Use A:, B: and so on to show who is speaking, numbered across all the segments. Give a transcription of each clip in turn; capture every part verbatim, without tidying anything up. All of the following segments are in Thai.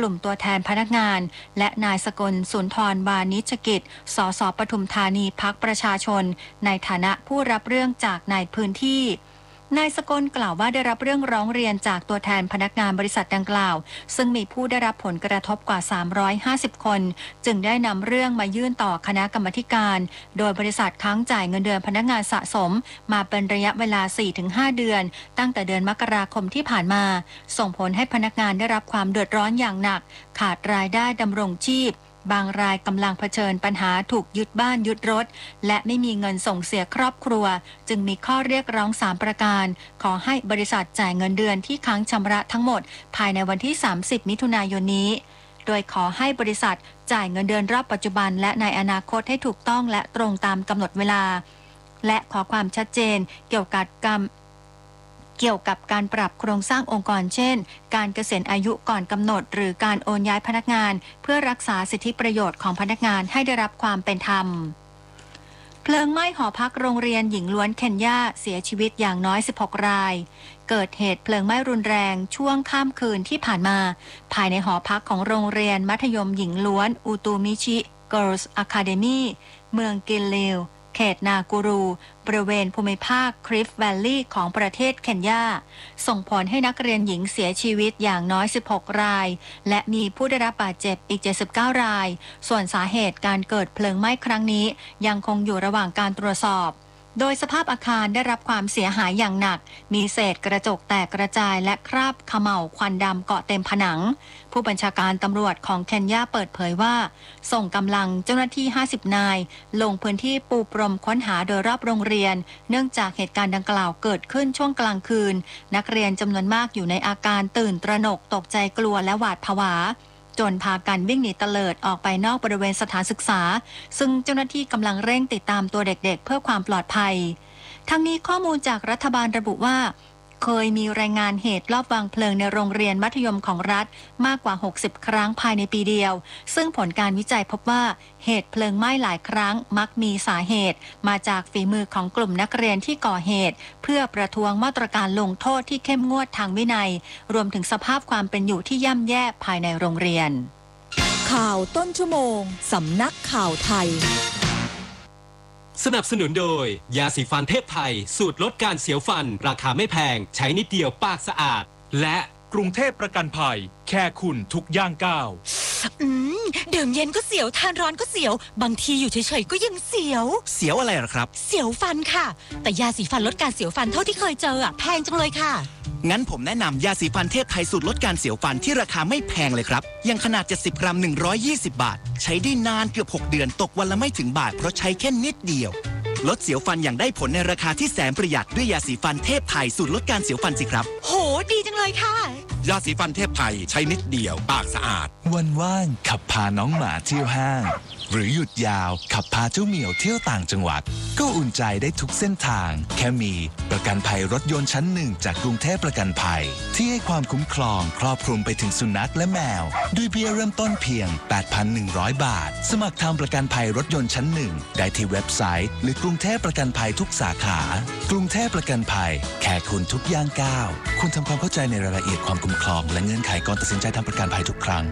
A: ลุ่มตัวแทนพนักงานและนายสกลสุนทรวานิชกิจสสปทุมธานีพรรคประชาชนในฐานะผู้รับเรื่องจากในพื้นที่นายสกลกล่าวว่าได้รับเรื่องร้องเรียนจากตัวแทนพนักงานบริษัทดังกล่าวซึ่งมีผู้ได้รับผลกระทบกว่าสามร้อยห้าสิบคนจึงได้นำเรื่องมายื่นต่อคณะกรรมการโดยบริษัทค้างจ่ายเงินเดือนพนักงานสะสมมาเป็นระยะเวลา สี่ถึงห้า เดือนตั้งแต่เดือนมกราคมที่ผ่านมาส่งผลให้พนักงานได้รับความเดือดร้อนอย่างหนักขาดรายได้ดำรงชีพบางรายกำลังเผชิญปัญหาถูกยึดบ้านยึดรถและไม่มีเงินส่งเสียครอบครัวจึงมีข้อเรียกร้องสามประการขอให้บริษัทจ่ายเงินเดือนที่ค้างชำระทั้งหมดภายในวันที่สามสิบมิถุนายนนี้โดยขอให้บริษัทจ่ายเงินเดือนรอบปัจจุบันและในอนาคตให้ถูกต้องและตรงตามกำหนดเวลาและขอความชัดเจนเกี่ยวกับกรรมเกี่ยวกับการปรับโครงสร้างองค์กรเช่นการเกษียณอายุก่อนกำหนดหรือการโอนย้ายพนักงานเพื่อรักษาสิทธิประโยชน์ของพนักงานให้ได้รับความเป็นธรรมเพลิงไหม้หอพักโรงเรียนหญิงล้วนเคนยาเสียชีวิตอย่างน้อยสิบหกรายเกิดเหตุเพลิงไหม้รุนแรงช่วงข้ามคืนที่ผ่านมาภายในหอพักของโรงเรียนมัธยมหญิงล้วนอุตูมิชิ Girls Academy เมืองกิลเลวเขตนากูรูบริเวณภูมิภาคคริฟต์แวลลีย์ของประเทศเคนยาส่งผลให้นักเรียนหญิงเสียชีวิตอย่างน้อยสิบหกรายและมีผู้ได้รับบาดเจ็บอีกเจ็ดสิบเก้ารายส่วนสาเหตุการเกิดเพลิงไหม้ครั้งนี้ยังคงอยู่ระหว่างการตรวจสอบโดยสภาพอาคารได้รับความเสียหายอย่างหนักมีเศษกระจกแตกกระจายและคราบเขม่าวควันดำเกาะเต็มผนังผู้บัญชาการตำรวจของเคนยาเปิดเผยว่าส่งกำลังเจ้าหน้าที่ห้าสิบนายลงพื้นที่ปูพรมค้นหาโดยรอบโรงเรียนเนื่องจากเหตุการณ์ดังกล่าวเกิดขึ้นช่วงกลางคืนนักเรียนจำนวนมากอยู่ในอาการตื่นตระหนกตกใจกลัวและหวาดผวาจนพากันวิ่งหนีเตลิดออกไปนอกบริเวณสถานศึกษาซึ่งเจ้าหน้าที่กำลังเร่งติดตามตัวเด็กๆเพื่อความปลอดภัยทั้งนี้ข้อมูลจากรัฐบาลระบุว่าเคยมีรายงานเหตุลอบวางเพลิงในโรงเรียนมัธยมของรัฐมากกว่าหกสิบครั้งภายในปีเดียวซึ่งผลการวิจัยพบว่าเหตุเพลิงไหม้หลายครั้งมักมีสาเหตุมาจากฝีมือของกลุ่มนักเรียนที่ก่อเหตุเพื่อประท้วงมาตรการลงโทษที่เข้มงวดทางวินัยรวมถึงสภาพความเป็นอยู่ที่ย่ำแย่ภายในโรงเรียน
B: ข่าวต้นชั่วโมงสำนักข่าวไทย
C: สนับสนุนโดยยาสีฟันเทพไทยสูตรลดการเสียวฟันราคาไม่แพงใช้นิดเดียวปากสะอาดและ
D: กรุงเทพประกันภัยแค่คุณทุกย่างก้าว
B: อืมดื่มเย็นก็เสียวทานร้อนก็เสียวบางทีอยู่เฉยๆก็ยังเสียว
D: เสียวอะไรหรอครับ
B: เสียวฟันค่ะแต่ยาสีฟันลดการเสียวฟันเท่าที่เคยเจออะแพงจังเลยค่ะ
D: งั้นผมแนะนำยาสีฟันเทพไทยสูตรลดการเสียวฟันที่ราคาไม่แพงเลยครับยังขนาดเจ็ดสิบกรัมหนึ่งร้อยยี่สิบบาทใช้ได้นานเกือบหกเดือนตกวันละไม่ถึงบาทเพราะใช้แค่นิดเดียวลดเสียวฟันอย่างได้ผลในราคาที่แสนประหยัดด้วยยาสีฟันเทพไทยสูตรลดการเสียวฟันสิครับ
B: โหดีจังเลยค่ะ
E: ยาสีฟันเทพไทยใช้นิดเดียวปากสะอาด
F: วันว่างขับพาน้องหมาเที่ยวห้างหรือหยุดยาวขับพาเจ้าเหมียวเที่ยวต่างจังหวัดก็อุ่นใจได้ทุกเส้นทางแค่มีประกันภัยรถยนต์ชั้นหนึ่งจากกรุงเทพประกันภัยที่ให้ความคุ้มครองครอบคลุมไปถึงสุนัขและแมวด้วยเบี้ยเริ่มต้นเพียง แปดพันหนึ่งร้อย บาทสมัครทำประกันภัยรถยนต์ชั้นหนึ่งได้ที่เว็บไซต์หรือกรุงเทพประกันภัยทุกสาขากรุงเทพประกันภัยแค่คุณทุกย่างก้าวคุณทำความเข้าใจในรายละเอียดความคุ้มครองและเงื่อนไขก่อนตัดสินใจทำประกันภัยทุกครั้ง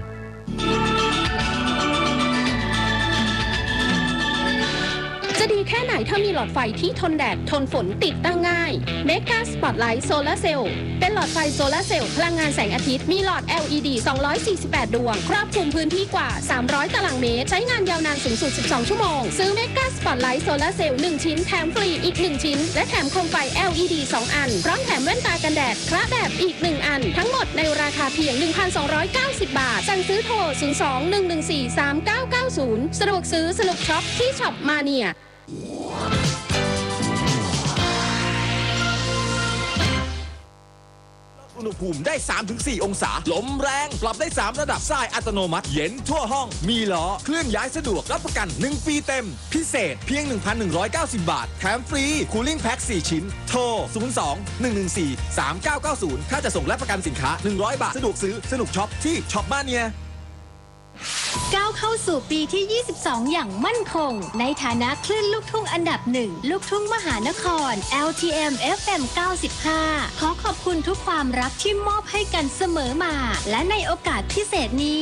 G: จะดีแค่ไหนถ้ามีหลอดไฟที่ทนแดดทนฝนติดตั้งง่าย Mega Spotlight Solar Cell เป็นหลอดไฟโซลาร์เซลล์พลังงานแสงอาทิตย์มีหลอด แอล อี ดี สองร้อยสี่สิบแปด ดวงครอบคลุมพื้นที่กว่าสามร้อยตารางเมตรใช้งานยาวนานสูงสุดสิบสองชั่วโมงซื้อ Mega Spotlight Solar Cell หนึ่งชิ้นแถมฟรีอีกหนึ่งชิ้นและแถมโคมไฟ แอล อี ดี สองอันพร้อมแถมแว่นตากันแดดคระแบบอีกหนึ่งอันทั้งหมดในราคาเพียง หนึ่งพันสองร้อยเก้าสิบ บาทสั่งซื้อโทรศูนย์ สอง หนึ่ง หนึ่ง สี่ สาม เก้า เก้า ศูนย์สะดวกซื้อสะดวกช็อปที่ช็อปมาเนีย
H: อุณหภูมิได้ สามถึงสี่ องศาลมแรงปรับได้สามระดับทรายอัตโนมัติเย็นทั่วห้องมีล้อเคลื่อนย้ายสะดวกรับประกันหนึ่งปีเต็มพิเศษเพียง หนึ่งพันหนึ่งร้อยเก้าสิบ บาทแถมฟรีคูลิ่งแพ็คสี่ชิ้นโทรศูนย์ สอง หนึ่ง หนึ่ง สี่ สาม เก้า เก้า ศูนย์ถ้าจะส่งและประกันสินค้าหนึ่งร้อยบาทสะดวกซื้อสนุกช็อปที่ช็อปบ้านเนีย
I: ก้าวเข้าสู่ปีที่ยี่สิบสองอย่างมั่นคงในฐานะคลื่นลูกทุ่งอันดับหนึ่งลูกทุ่งมหานคร แอล ที เอ็ม เอฟ เอ็ม เก้าสิบห้าขอขอบคุณทุกความรักที่มอบให้กันเสมอมาและในโอกาสพิเศษนี้